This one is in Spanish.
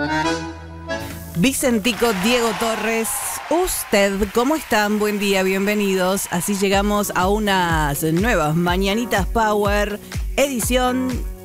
Vicentico, Diego Torres, usted, ¿cómo están? Buen día, bienvenidos. Así llegamos a unas nuevas Mañanitas Power, edición